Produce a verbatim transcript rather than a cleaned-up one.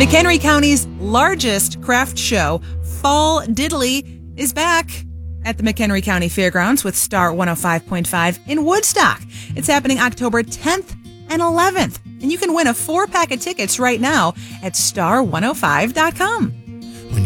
McHenry County's largest craft show, Fall Diddley, is back at the McHenry County Fairgrounds with Star one oh five point five in Woodstock. It's happening October tenth and eleventh, and you can win a four-pack of tickets right now at star one oh five dot com.